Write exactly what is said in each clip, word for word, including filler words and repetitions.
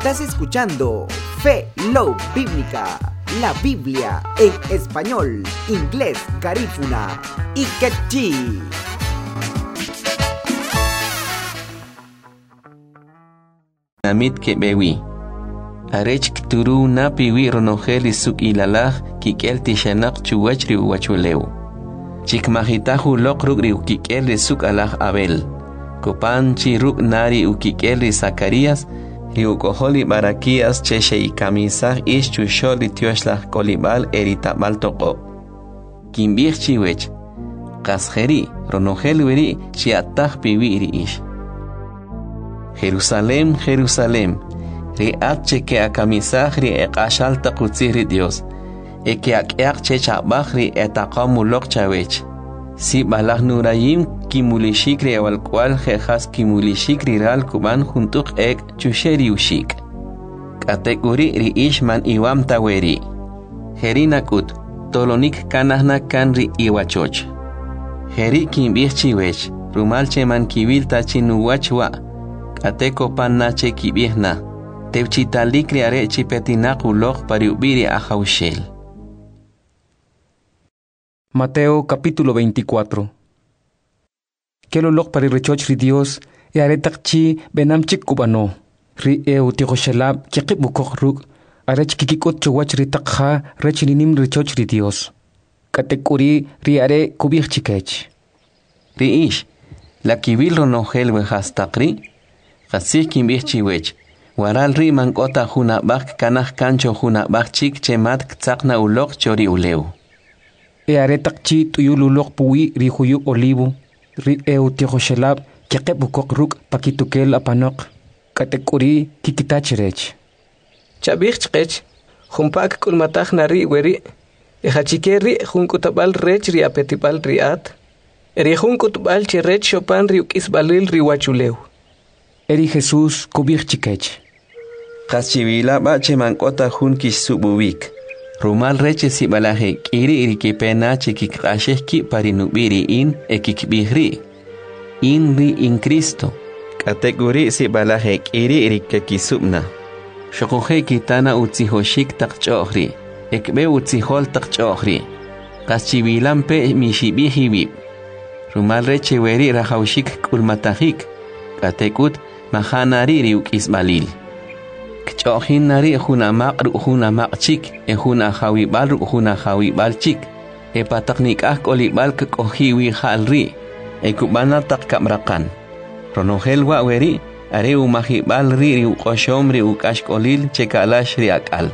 Estás escuchando Fe Love Bíblica, la Biblia en español, inglés, garífuna y quechí. Namit ke bewi. Arech kturu na piwi ronogel isuk ilalah kikel tishanak chuwachri uwachuleu. Chikmahitahu lokrugri ukikel isuk alah Abel. Kopan chiruk nari ukikel Zacarias. Riukoholi Barakias cheche y camisah ish chusholi tioshlah kolibal eritabal toko. Kimbir chiwech. Kasjeri ronogel weri chiatah piwiri ish. Jerusalem, Jerusalem, riat cheke a camisah ri eqashal taqutziri Dios. Eke akyak chechabach ri etaqamulok chawech. Si balah nurayim kimulishikri awal cual jejas kimulishikri ral kuban juntuk ek chusheri ushik. Kategori ri ishman iwam taweri. Herinakut, tolonik kanahna kan ri iwachoch. Heri kimbih chiwech, rumal cheman kibil tachinuwachwa. Ateko pannache kibihna. Tevchitalikri are chipetinaku log pariubiri ahaushel. Mateo capítulo veinticuatro. Kelo log pari rechoch ri Dios e aretakchi benam chikubano. Ri eu tigoshelab kikibukok ruk arech kikikot chowach ri takha rechininim rechoch ri Dios. Katekuri ri are kubih chikech. Ri ish, la kibil ronogel wehastakri. Kasih kimbih chiwech. Waral ri mankota huna bak kanah kancho huna bak chik chemat ktsakna ulok chori uleu. E aretakchi tuyululok puwi ri huyu olivo. Ri eu tigoshelab kekebukok ruk pakitukel apanok. Katekuri kikitachirech. Chabich chkech. Humpak kulmatach nari weri. E hachikeri hunkutabal rech ri apetibal riat. Eri hunkutbal chirech chopan ri ukisbalil ri wachuleu. Eri Jesús kubir chikech. Kachivila bache mankota hun kisububik. Rumal reche si balaje kiri iri kipena chikikrasheki parinubiri in ekikbihri. In ri in Cristo. Kategori si balaje kiri iri kekisubna. Shokohe kitana utzihoshik takchohri. Ekbe utzihol takchohri. Kachivilampe mishibihibib. Rumal reche weri rahaushik kulmatahik. Katekut mahanari riuk isbalil. Kchohin nari huna maq ru huna maq chik e huna hawibal ru huna hawibal chik e pataknik ah kolibal kohiwi halri e kubana tak kamrakan ronogel wa weri are umahibal ri riu qoshom riu kashkolil chekalash ri akal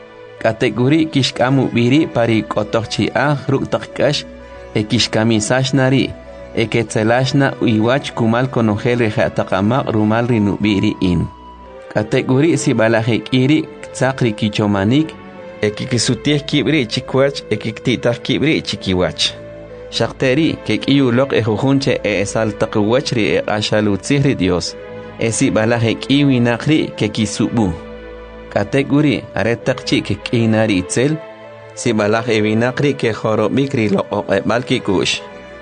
kategori kishkamu biri pari kotochi ah ru takkash e kishkamisash nari e ketzelashna uiwach kumal konogel rehatakamak rumal rinubiri in. Kategori si balaje kiri tzakri kichomanik ekikisutih kibri chikwach ekiktitah kibri chikiwach. Shakteri kekiyulok ejujunche e esal takwachri e ashalutzihri Dios. Esi balaje kiwi nakri kekisubu. Kategori aretakchi kekinari itzel si balaje vinakri ke jorobikri lo oqebal kikush.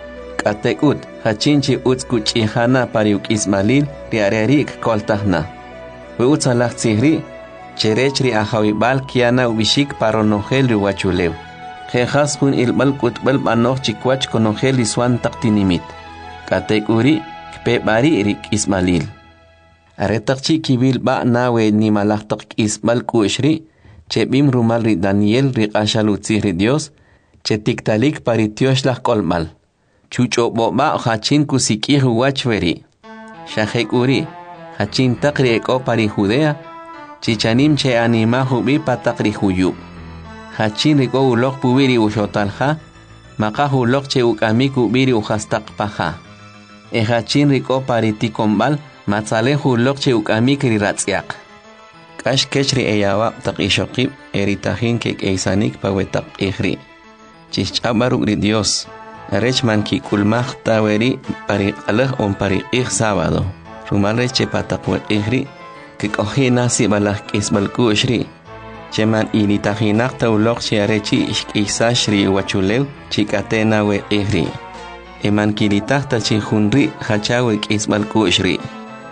Katekut hachinchi utskuch ihana pariuk ismalil riarerik koltahna. Uutsalah tsihri cherechri ahawibal kiana ubishik paronogel riwachuleu. Jejas hun ilbal kutbal banoch chikwach konogel iswan taktinimit. Katekuri kpebari rik ismalil. Aretakchi kibil ba nawe ni malahtak isbal kushri chebim rumal ri Daniel rik ashalutzihri Dios chetiktalik paritioshlah kolmal. Chucho boba hachin kusikih wachveri. Shahekuri hachin takri eko pari Judea. Chichanim che anima hubi patakri huyub. Hachin riko ulok pubiri ushotalha. Maka ulok che ukamiku biri uhastak paha. E hachin riko pari tikombal. Matzale ulok che ukamikri ratsiak. Kash kechri eyawa tak ishokib. Eritahin kek eisanik pawetak ihri. Chichabaruk ri Dios. Rechman ki kulmach taweri pari alah on pari ih sábado. Rumal reche patakwe ihri. Kikohina si balah kisbal kushri. Cheman initahinak taulok chiarechi ishkisashri wachulew chikatena we ihri. Eman kilitah tachihunri hachawe kisbal kushri.